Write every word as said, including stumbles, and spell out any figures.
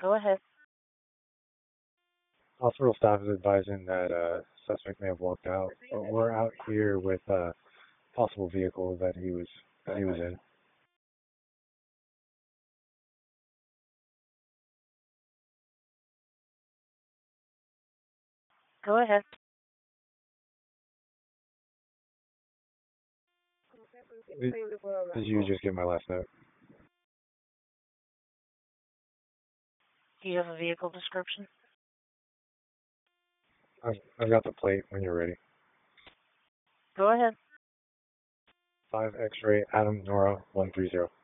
Go ahead. Hospital staff is advising that uh, suspect may have walked out, but we're out here with a possible vehicle that he was that he was in. Go ahead. Did, did you just get my last note? Do you have a vehicle description? I've, I've got the plate when you're ready. Go ahead. five X-ray Adam Nora one three zero.